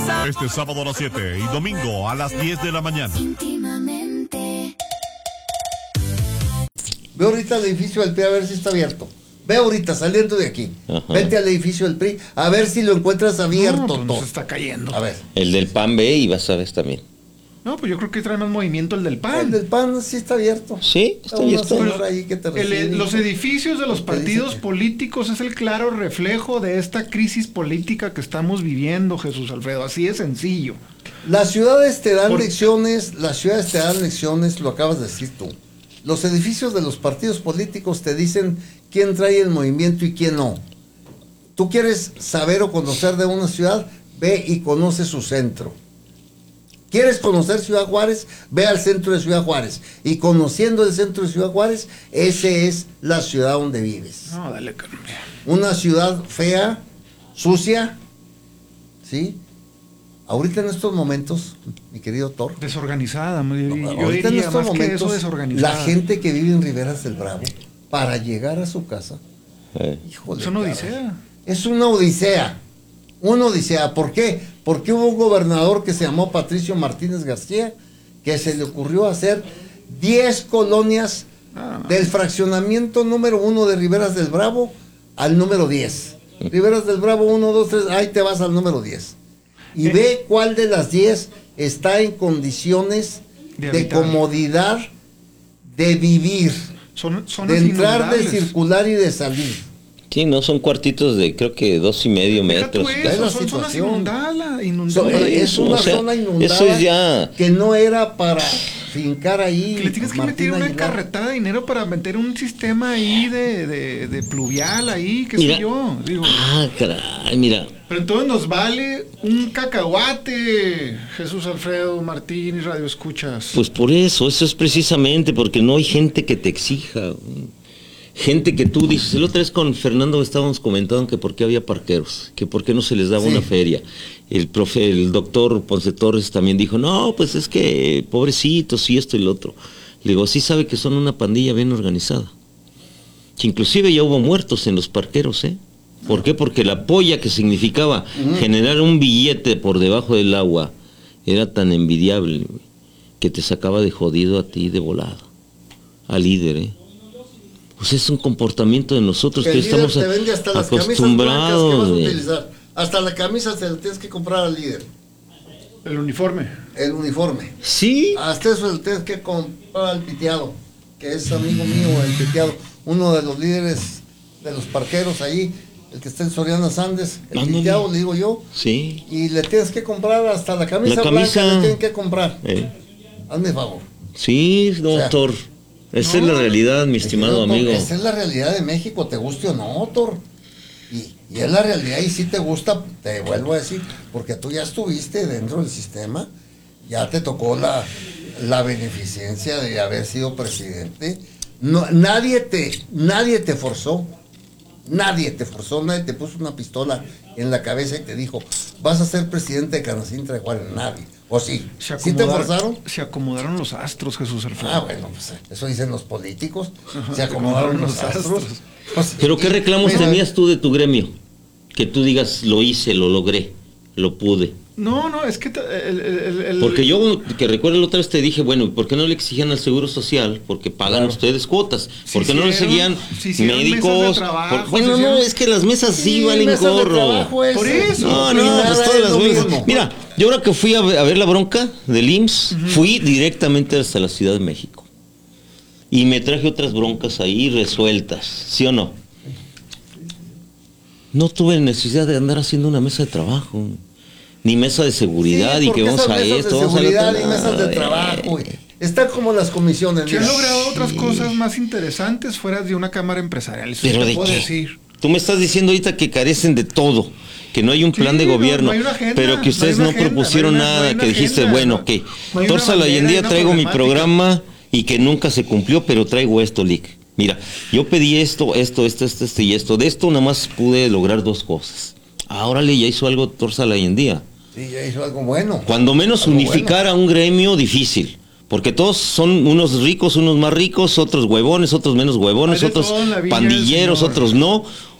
Este sábado a las 7 y domingo a las 10 de la mañana. Ve ahorita el edificio del PRI a ver si está abierto. Ve ahorita saliendo de aquí. Ajá. Vete al edificio del PRI a ver si lo encuentras abierto. No, pues se está cayendo. A ver. El del PAN ve y vas a ver también. No, pues yo creo que trae más movimiento el del PAN. El del PAN sí está abierto. Sí, está abierto. Ahí que te los edificios de los partidos políticos es el claro reflejo de esta crisis política que estamos viviendo, Jesús Alfredo. Así de sencillo. Las ciudades te dan lecciones, lo acabas de decir tú. Los edificios de los partidos políticos te dicen quién trae el movimiento y quién no. Tú quieres saber o conocer de una ciudad, ve y conoce su centro. ¿Quieres conocer Ciudad Juárez? Ve al centro de Ciudad Juárez. Y conociendo el centro de Ciudad Juárez, esa es la ciudad donde vives. No, dale, Carmen. Una ciudad fea, sucia, ¿sí? Ahorita en estos momentos, mi querido Thor. Desorganizada. Yo diría en estos momentos, que eso, desorganizada. La gente que vive en Riberas del Bravo, para llegar a su casa, híjole, es una odisea. Es una odisea. Una odisea. ¿Por qué? Porque hubo un gobernador que se llamó Patricio Martínez García, que se le ocurrió hacer 10 colonias del fraccionamiento número 1 de Riberas del Bravo al número 10. Riberas del Bravo 1, 2, 3, ahí te vas al número 10. Y ve cuál de las 10 está en condiciones de comodidad, de vivir, de entrar, de circular y de salir. Sí, no, son cuartitos de creo que 2.5 metros. Son zonas inundadas. Es una zona inundada. Eso es ya... que no era para fincar ahí. Que le tienes que meter una carretada de dinero para meter un sistema ahí de pluvial ahí, qué sé yo. Digo. Caray, mira. Pero entonces nos vale un cacahuate, Jesús Alfredo Martín y Radio Escuchas. Pues por eso es precisamente porque no hay gente que te exija. Gente que tú dices, el otra vez con Fernando estábamos comentando que por qué había parqueros, que por qué no se les daba una feria. El doctor Ponce Torres también dijo, no, pues es que pobrecitos y esto y lo otro. Le digo, sí sabe que son una pandilla bien organizada. Que inclusive ya hubo muertos en los parqueros, ¿eh? ¿Por qué? Porque la polla que significaba generar un billete por debajo del agua era tan envidiable, que te sacaba de jodido a ti de volado, al líder, ¿eh? Pues es un comportamiento de nosotros que estamos acostumbrados. Hasta la camisa se la tienes que comprar al líder. El uniforme. El uniforme. Sí. Hasta eso le tienes que comprar al Piteado, que es amigo mío, el Piteado, uno de los líderes de los parqueros ahí, el que está en Soriana Sandes, el Piteado, le digo yo. Sí. Y le tienes que comprar hasta la camisa blanca, le tienen que comprar. Hazme favor. Sí, doctor. Esa es la realidad, mi estimado amigo. Esa es la realidad de México, te guste o no, Thor. Y es la realidad, y si te gusta, te vuelvo a decir, porque tú ya estuviste dentro del sistema, ya te tocó la beneficencia de haber sido presidente. No, nadie te forzó, nadie te puso una pistola en la cabeza y te dijo, vas a ser presidente de Canacintra de Juárez. Nadie. ¿O sí? ¿Sí te forzaron? Se acomodaron los astros, Jesús Alfredo. Bueno, pues eso dicen los políticos. Se acomodaron los astros. Pues, ¿pero qué reclamos tenías tú de tu gremio? Que tú digas, lo hice, lo logré, lo pude. No, es que... Porque yo, que recuerdo la otra vez te dije, bueno, ¿por qué no le exigían al Seguro Social? Porque pagan ustedes cuotas. ¿Por qué no le seguían médicos? No, es que las mesas sí valen gorro. Por eso. No, pues todas las mesas. Mira, yo ahora que fui a ver la bronca del IMSS, fui directamente hasta la Ciudad de México. Y me traje otras broncas ahí resueltas, ¿sí o no? No tuve necesidad de andar haciendo una mesa de trabajo. Ni mesa de seguridad, y que vamos a esto, vamos a seguridad y mesas de trabajo. Están como las comisiones. Se han logrado otras cosas más interesantes fuera de una cámara empresarial. Eso ¿pero te de puedo qué? decir. Tú me estás diciendo ahorita que carecen de todo, que no hay un plan de gobierno, pero que ustedes no propusieron nada, que dijiste, bueno, que Torza Layendía traigo mi programa y que nunca se cumplió, pero traigo esto, Lick. Mira, yo pedí esto y esto. De esto nada más pude lograr 2 cosas. Ahora ya hizo algo Torza Layendía. Sí, ya hizo algo bueno. Cuando menos unificar a un gremio difícil. Porque todos son unos ricos, unos más ricos, otros huevones, otros menos huevones, otros pandilleros, otros no.